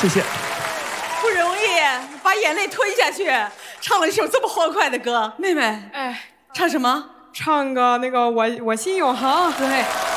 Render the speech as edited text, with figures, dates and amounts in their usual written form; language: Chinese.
谢谢。 不容易，把眼泪吞下去，唱了一首这么欢快的歌。妹妹， 哎， 唱什么？ 唱个那个我心永恒。 对。